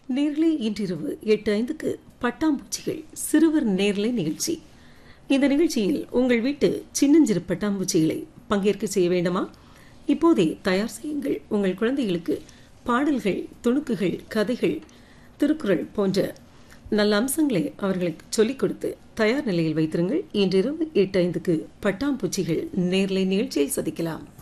நேர்களை இன்றிரவு 8:05க்கு பட்டாம்பூச்சிகள் சிறுவர் நேர்லை நிகழ்ச்சி. இந்த நிகழ்ச்சியில் உங்கள் வீட்டு சின்னஞ்சிறு பட்டாம்பூச்சிகளை பங்கேற்க செய்ய வேண்டுமா? இப்போதே தயார் செய்யுங்கள். உங்கள் குழந்தைகளுக்கு பாடல்கள், துணுக்குகள், கதைகள், திருக்குறள் போன்ற நல்ல அம்சங்களை அவர்களுக்கு சொல்லிக் கொடுத்து தயார் நிலையில் வைத்திருங்கள். இன்றிரவு 8:05க்கு பட்டாம்பூச்சிகள் நேர்லை நிகழ்ச்சியை சந்திக்கலாம்.